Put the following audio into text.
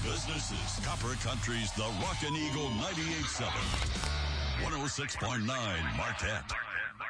This is Copper Country's The Rockin' Eagle 98.7. 106.9 Marquette.